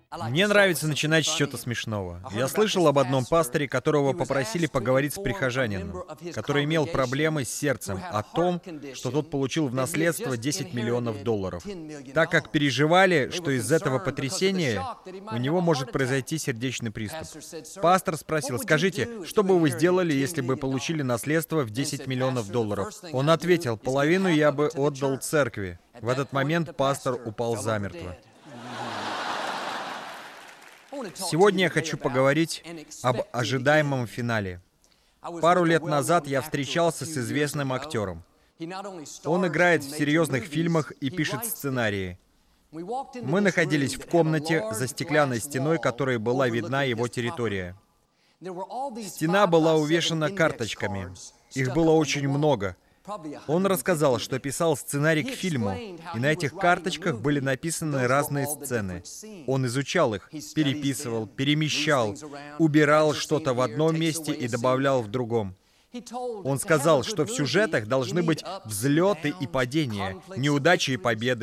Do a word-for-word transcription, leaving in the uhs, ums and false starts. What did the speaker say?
Мне нравится начинать с чего-то смешного. Я слышал об одном пасторе, которого попросили поговорить с прихожанином, который имел проблемы с сердцем, о том, что тот получил в наследство десять миллионов долларов. Так как переживали, что из этого потрясения у него может произойти сердечный приступ. Пастор спросил: «Скажите, что бы вы сделали, если бы получили наследство в десять миллионов долларов?» Он ответил: «Половину я бы отдал церкви». В этот момент пастор упал замертво. Сегодня я хочу поговорить об ожидаемом финале. Пару лет назад я встречался с известным актером. Он играет в серьезных фильмах и пишет сценарии. Мы находились в комнате за стеклянной стеной, которой была видна его территория. Стена была увешана карточками. Их было очень много. Он рассказал, что писал сценарий к фильму, и на этих карточках были написаны разные сцены. Он изучал их, переписывал, перемещал, убирал что-то в одном месте и добавлял в другом. Он сказал, что в сюжетах должны быть взлеты и падения, неудачи и победы.